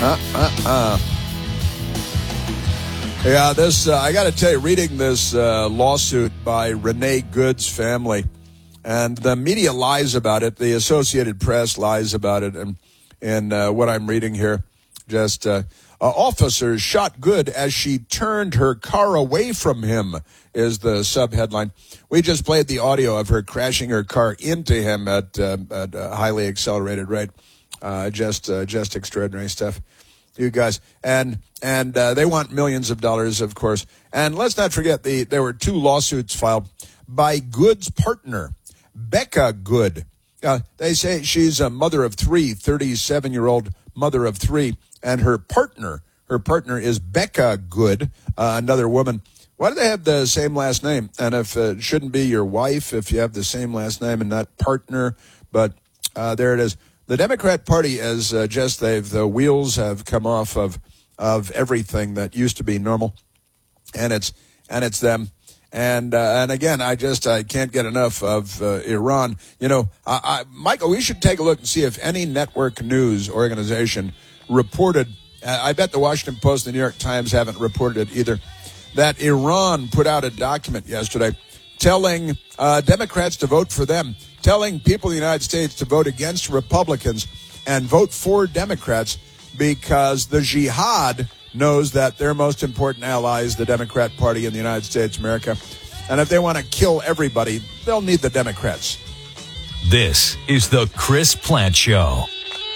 Yeah, this I got to tell you, reading this lawsuit by Renee Good's family, and the media lies about it. The Associated Press lies about it, and what I'm reading here, just officers shot Good as she turned her car away from him is the subheadline. We just played the audio of her crashing her car into him at a highly accelerated rate. Just extraordinary stuff, you guys. And they want millions of dollars, of course. And let's not forget, there were two lawsuits filed by Good's partner, Becca Good. They say she's a mother of three, 37-year-old mother of three, and her partner is Becca Good, another woman. Why do they have the same last name? And if it shouldn't be your wife, if you have the same last name and not partner, but there it is. The Democrat Party is the wheels have come off of everything that used to be normal, and it's them. And again, I can't get enough of Iran. You know, Michael, we should take a look and see if any network news organization reported. I bet the Washington Post and the New York Times haven't reported it either. That Iran put out a document yesterday telling Democrats to vote for them, telling people in the United States to vote against Republicans and vote for Democrats because the jihad knows that their most important ally is the Democrat Party in the United States of America. And if they want to kill everybody, they'll need the Democrats. This is the Chris Plante Show.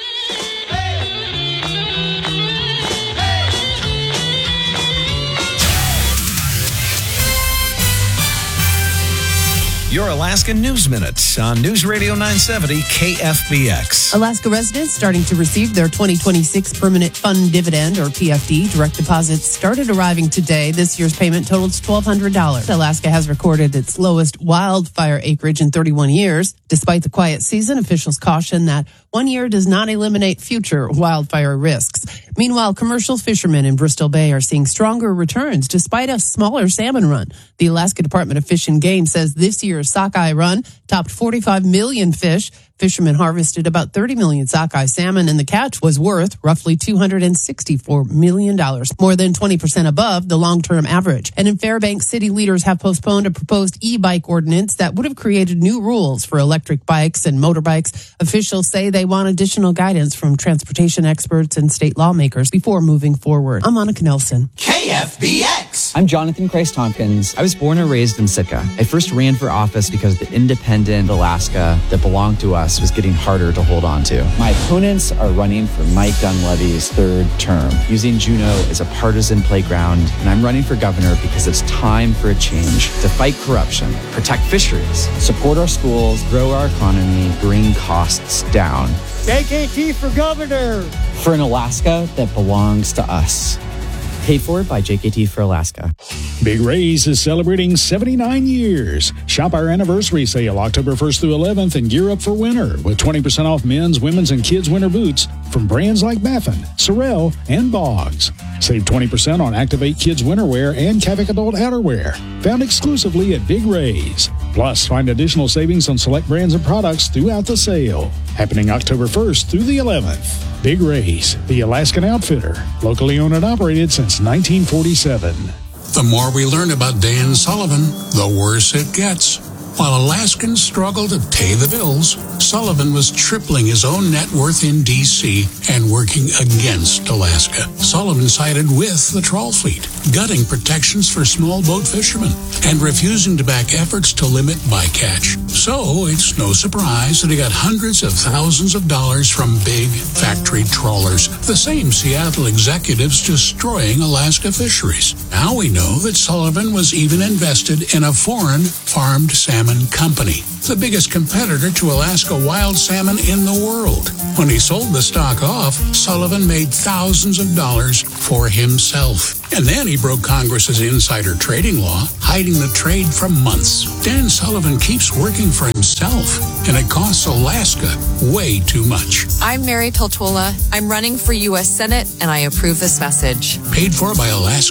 Your Alaska News Minute on News Radio 970 KFBX. Alaska residents starting to receive their 2026 Permanent Fund Dividend, or PFD. Direct deposits started arriving today. This year's payment totals $1,200. Alaska has recorded its lowest wildfire acreage in 31 years. Despite the quiet season, officials caution that 1 year does not eliminate future wildfire risks. Meanwhile, commercial fishermen in Bristol Bay are seeing stronger returns despite a smaller salmon run. The Alaska Department of Fish and Game says this year's sockeye run topped 45 million fish. Fishermen harvested about 30 million sockeye salmon, and the catch was worth roughly $264 million, more than 20% above the long-term average. And in Fairbanks, city leaders have postponed a proposed e-bike ordinance that would have created new rules for electric bikes and motorbikes. Officials say they want additional guidance from transportation experts and state lawmakers before moving forward. I'm Monica Nelson. KFBX! I'm Jonathan Christ-Tompkins. I was born and raised in Sitka. I first ran for office because the independent Alaska that belonged to us was getting harder to hold on to. My opponents are running for Mike Dunleavy's third term, using Juneau as a partisan playground, and I'm running for governor because it's time for a change to fight corruption, protect fisheries, support our schools, grow our economy, bring costs down. JKT for governor! For an Alaska that belongs to us. Paid for by JKT for Alaska. Big Ray's is celebrating 79 years. Shop our anniversary sale October 1st through 11th and gear up for winter with 20% off men's, women's, and kids' winter boots from brands like Baffin, Sorel, and Boggs. Save 20% on Activate Kids winter wear and Kavik adult outerwear. Found exclusively at Big Ray's. Plus, find additional savings on select brands and products throughout the sale. Happening October 1st through the 11th. Big Ray's, the Alaskan Outfitter. Locally owned and operated since 1947. The more we learn about Dan Sullivan, the worse it gets. While Alaskans struggle to pay the bills, Sullivan was tripling his own net worth in D.C. and working against Alaska. Sullivan sided with the trawl fleet, gutting protections for small boat fishermen, and refusing to back efforts to limit bycatch. So it's no surprise that he got hundreds of thousands of dollars from big factory trawlers, the same Seattle executives destroying Alaska fisheries. Now we know that Sullivan was even invested in a foreign farmed salmon company, the biggest competitor to Alaska wild salmon in the world. When he sold the stock off, Sullivan made thousands of dollars for himself. And then he broke Congress's insider trading law, hiding the trade for months. Dan Sullivan keeps working for himself, and it costs Alaska way too much. I'm Mary Peltola. I'm running for U.S. Senate, and I approve this message. Paid for by Alaska